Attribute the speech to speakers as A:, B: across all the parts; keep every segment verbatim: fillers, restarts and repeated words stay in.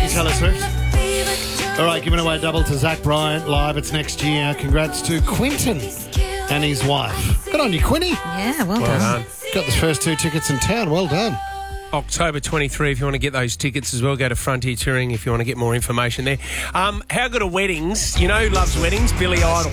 A: Thank you, Taylor Swift. All right, giving away a double to Zach Bryant live. It's next year. Congrats to Quinton and his wife. Good on you, Quinny.
B: Yeah, well,
C: Well
B: done.
C: done.
A: Got the first two tickets in town. Well done.
C: October twenty-third, if you want to get those tickets as well, go to Frontier Touring if you want to get more information there. Um, how good are weddings? You know who loves weddings? Billy Idol.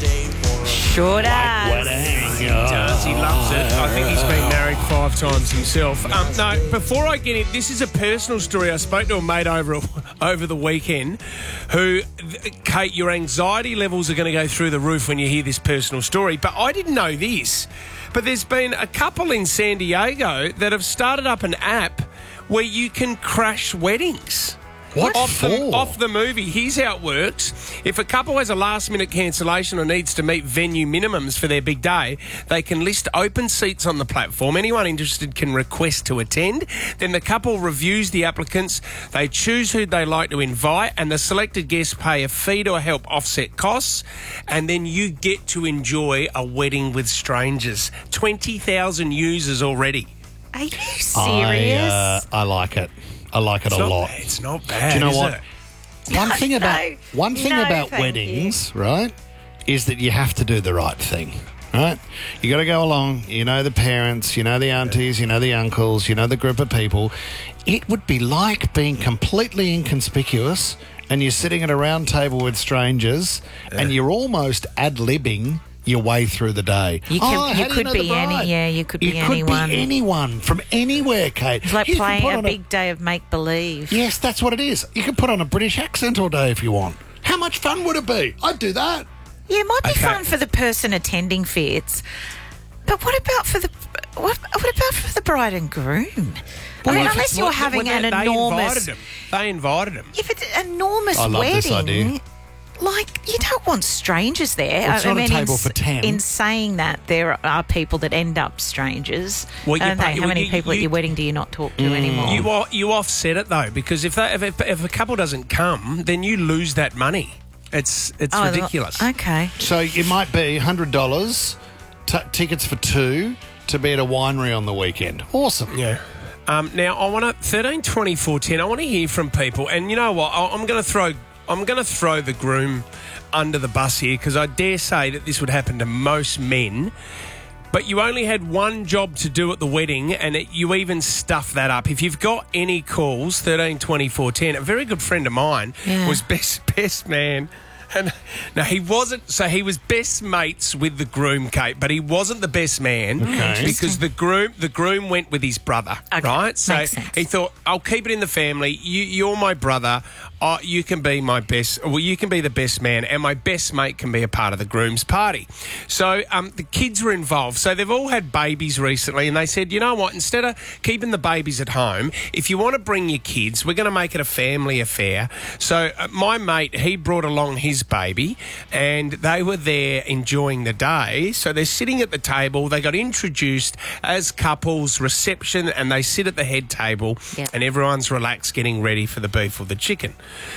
B: Sure does.
C: He does. He loves it. I think he's been married five times himself. Um, no, before I get in, this is a personal story. I spoke to a mate over over the weekend who, Kate, your anxiety levels are going to go through the roof when you hear this personal story. But I didn't know this. But there's been a couple in San Diego that have started up an app where you can crash weddings.
A: What
C: off
A: for?
C: the, off the movie. Here's how it works. If a couple has a last-minute cancellation or needs to meet venue minimums for their big day, they can list open seats on the platform. Anyone interested can request to attend. Then the couple reviews the applicants. They choose who they like to invite, and the selected guests pay a fee to help offset costs. And then you get to enjoy a wedding with strangers. twenty thousand users already.
B: Are you
A: I,
B: serious?
A: uh, I like it. I like it
C: It's
A: a
C: not,
A: lot.
C: It's not bad.
A: Do you know
C: is
A: what?
C: it?
A: One thing about
B: No.
A: one thing
B: No,
A: about
B: thank
A: weddings, right, is that you have to do the right thing. Right? You got to go along. You know the parents, you know the aunties, you know the uncles, you know the group of people. It would be like being completely inconspicuous and you're sitting at a round table with strangers and you're almost ad-libbing your way through the day.
B: You can-
A: oh,
B: you
A: how do
B: could
A: know the
B: be any-
A: bride?
B: yeah, you could
A: You
B: be anyone.
A: could be anyone from anywhere, Kate.
B: It's like
A: You can
B: playing
A: put
B: a
A: on
B: big day of make-believe.
A: Yes, that's what it is. You can put on a British accent all day if you want. How much fun would it be? I'd do that.
B: Yeah, it might be
C: Okay.
B: fun for the person attending Fitz, but what about for the what? What about for the bride and groom? I mean,
C: Well,
B: unless you're
C: well,
B: having
C: well,
B: an
C: they,
B: enormous,
C: They invited him. They invited him.
B: if it's an enormous
A: I love
B: wedding,
A: this idea.
B: like you don't want strangers there.
A: Well, it's
B: I
A: not a
B: mean,
A: table
B: in,
A: for ten.
B: in saying that, there are people that end up strangers.
C: Well, you
B: I don't know
C: pay-
B: how
C: well,
B: many
C: you-
B: people at
C: you-
B: your wedding do you not talk
A: Mm.
B: to anymore?
C: You o- you offset it though, because if they, if, if if a couple doesn't come, then you lose that money. It's it's
B: Oh,
C: ridiculous.
B: Okay.
A: So it might be one hundred dollars t- tickets for two to be at a winery on the weekend. Awesome.
C: Yeah. Um, now I want to thirteen twenty four ten. I want to hear from people, and you know what? I- I'm going to throw I'm going to throw the groom under the bus here because I dare say that this would happen to most men. But you only had one job to do at the wedding, and it, you even stuffed that up. If you've got any calls, thirteen twenty four ten. A very good friend of mine
B: Yeah.
C: was best best man. And no, he wasn't. So he was best mates with the groom, Kate, but he wasn't the best man
A: Okay.
C: because the groom the groom went with his brother,
B: Okay,
C: right? So
B: makes sense.
C: he thought, "I'll keep it in the family. You, you're my brother. Oh, you can be my best. Well, you can be the best man, and my best mate can be a part of the groom's party." So um, the kids were involved. So they've all had babies recently, and they said, "You know what? Instead of keeping the babies at home, if you want to bring your kids, we're going to make it a family affair." So uh, my mate, he brought along his baby, and they were there enjoying the day. So they're sitting at the table. They got introduced as couples, reception, and they sit at the head table,
B: Yep.
C: and everyone's relaxed, getting ready for the beef or the chicken.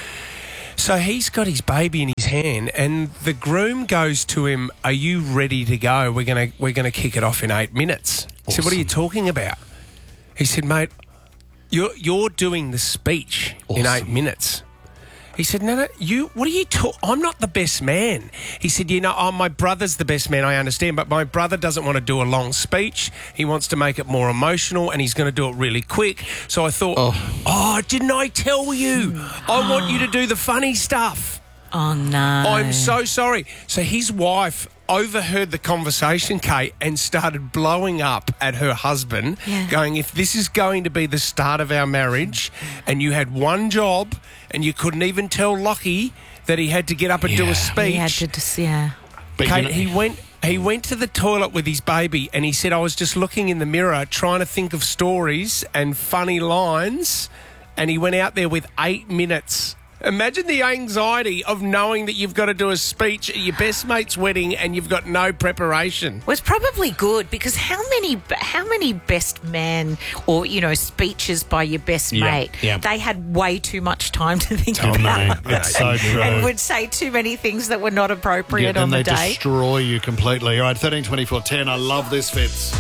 C: So he's got his baby in his hand, and the groom goes to him, "Are you ready to go? We're gonna we're gonna kick it off in eight minutes." He said, "What are you talking about?" He said, "Mate, you're you're doing the speech in eight
A: Awesome.
C: minutes." He said, no, no, you, what are you talking? I'm not the best man. He said, you know, oh, my brother's the best man, I understand, but my brother doesn't want to do a long speech. He wants to make it more emotional, and he's going to do it really quick. So I thought, oh, oh didn't I tell you? I want you to do the funny stuff.
B: Oh no!
C: I'm so sorry. So his wife overheard the conversation, Kate, and started blowing up at her husband,
B: Yeah.
C: going, if this is going to be the start of our marriage and you had one job and you couldn't even tell Lockie that he had to get up and do
A: Yeah.
C: a speech.
B: He had to just yeah.
A: But
C: Kate,
A: you know-
C: he went he went to the toilet with his baby and he said, I was just looking in the mirror trying to think of stories and funny lines, and he went out there with eight minutes. Imagine the anxiety of knowing that you've got to do a speech at your best mate's wedding and you've got no preparation.
B: Well, it's probably good because how many how many best man or you know speeches by your best
A: Yeah,
B: mate?
A: yeah.
B: They had way too much time to think
A: Oh,
B: about,
A: no, that's so true.
B: and would say too many things that were not appropriate
A: Yeah,
B: on
A: and
B: the
A: they
B: day.
A: destroy you completely. All right, thirteen twenty-four ten. I love this, Fitz.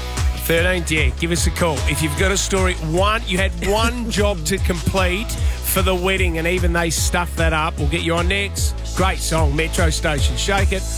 C: thirteen, yeah, give us a call. If you've got a story, one, you had one job to complete, for the wedding, and even they stuffed that up. We'll get you on next. Great song, Metro Station. Shake it.